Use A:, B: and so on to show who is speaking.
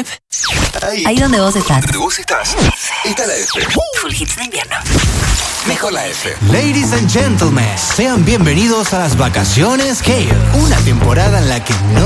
A: Trip.
B: Ahí donde vos estás.
C: Donde vos estás. Está la F.
B: Full hits de invierno.
C: Mejor la F.
D: Ladies and gentlemen, sean bienvenidos a las vacaciones Gale. Una temporada en la que no